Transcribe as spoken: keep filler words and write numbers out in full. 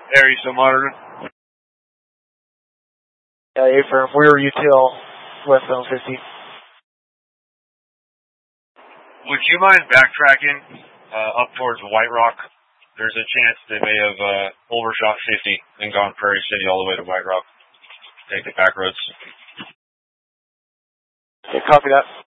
Air, you still monitoring? Yeah, A-firm. Where are you till westbound fifty? Would you mind backtracking uh, up towards White Rock? There's a chance they may have uh, overshot fifty and gone Prairie City all the way to White Rock. Take the back roads. Okay, copy that.